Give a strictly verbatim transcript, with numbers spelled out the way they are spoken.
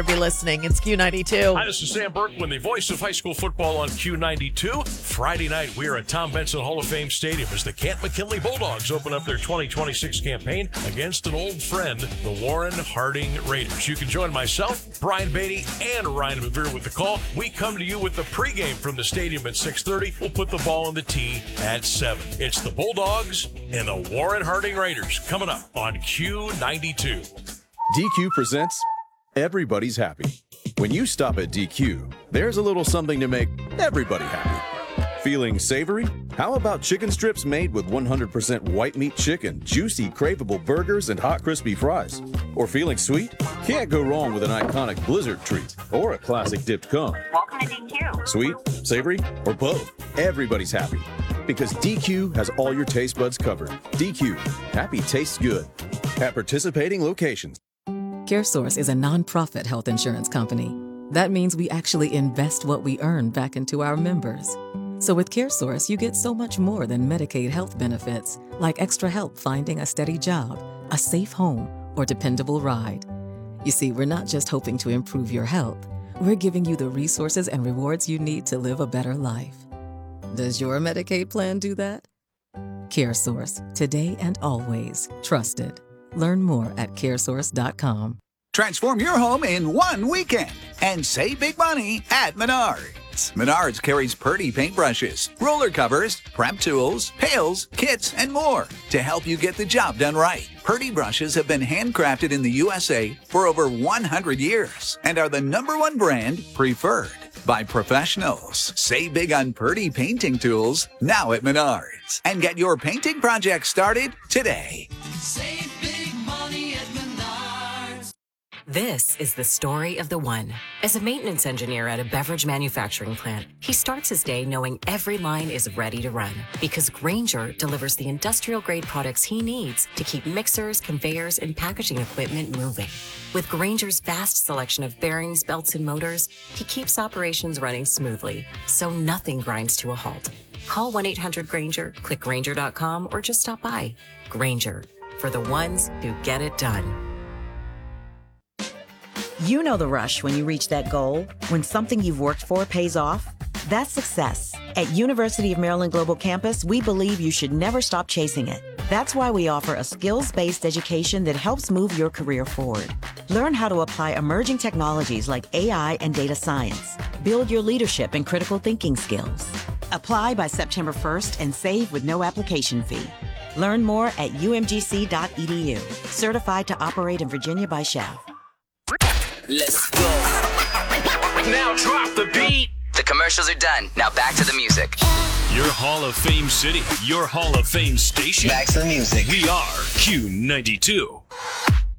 Be listening. It's Q ninety-two. Hi, this is Sam Berkman, the voice of high school football on Q ninety-two. Friday night, we are at Tom Benson Hall of Fame Stadium as the Camp McKinley Bulldogs open up their twenty twenty-six campaign against an old friend, the Warren Harding Raiders. You can join myself, Brian Beatty, and Ryan McVeer with the call. We come to you with the pregame from the stadium at six thirty. We'll put the ball on the tee at seven. It's the Bulldogs and the Warren Harding Raiders coming up on Q ninety-two. D Q presents Everybody's Happy. When you stop at D Q, there's a little something to make everybody happy. Feeling savory? How about chicken strips made with one hundred percent white meat chicken, juicy, craveable burgers, and hot, crispy fries? Or feeling sweet? Can't go wrong with an iconic Blizzard treat or a classic dipped cone. Welcome to D Q. Sweet, savory, or both? Everybody's happy. Because D Q has all your taste buds covered. D Q. Happy tastes good. At participating locations. CareSource is a nonprofit health insurance company. That means we actually invest what we earn back into our members. So with CareSource, you get so much more than Medicaid health benefits, like extra help finding a steady job, a safe home, or dependable ride. You see, we're not just hoping to improve your health. We're giving you the resources and rewards you need to live a better life. Does your Medicaid plan do that? CareSource, today and always trusted. Learn more at caresource dot com. Transform your home in one weekend and save big money at Menards. Menards carries Purdy paintbrushes, roller covers, prep tools, pails, kits, and more to help you get the job done right. Purdy brushes have been handcrafted in the U S A for over one hundred years and are the number one brand preferred by professionals. Save big on Purdy painting tools now at Menards and get your painting project started today. Save big money at Menards. This is the story of the one. As a maintenance engineer at a beverage manufacturing plant, he starts his day knowing every line is ready to run because Grainger delivers the industrial-grade products he needs to keep mixers, conveyors, and packaging equipment moving. With Grainger's vast selection of bearings, belts, and motors, he keeps operations running smoothly, so nothing grinds to a halt. Call one eight hundred Grainger, click Grainger dot com, or just stop by. Grainger, for the ones who get it done. You know the rush when you reach that goal, when something you've worked for pays off. That's success. At University of Maryland Global Campus, we believe you should never stop chasing it. That's why we offer a skills-based education that helps move your career forward. Learn how to apply emerging technologies like A I and data science. Build your leadership and critical thinking skills. Apply by September first and save with no application fee. Learn more at U M G C dot E D U. Certified to operate in Virginia by S H A V. Let's go. Now drop the beat. The commercials are done. Now back to the music. Your Hall of Fame city, your Hall of Fame station. Back to the music. We are Q ninety-two.